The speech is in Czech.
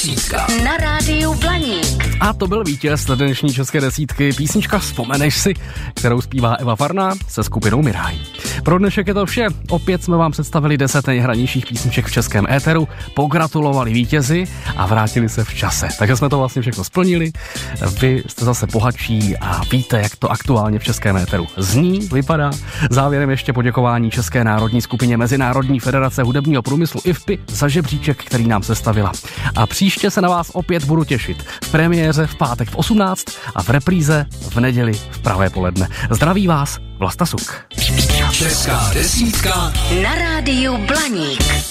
Na rádiu Blaník. A to byl vítěz dnešní české desítky, písnička Vzpomeneš si, kterou zpívá Eva Farná se skupinou Miraj. Pro dnešek je to vše, opět jsme vám představili 10 nejhranějších písniček v českém éteru, pogratulovali vítězi a vrátili se v čase. Takže jsme to vlastně všechno splnili, vy jste zase bohatší a víte, jak to aktuálně v českém éteru zní, vypadá. Závěrem ještě poděkování České národní skupině Mezinárodní federace hudebního průmyslu IFPI za žebříček, který nám sestavila. A příště se na vás opět budu těšit. V premiéře v pátek v 18 a v repríze v neděli v pravé poledne. Zdraví vás Vlasta Suk. Česká desítka na rádiu Blaník.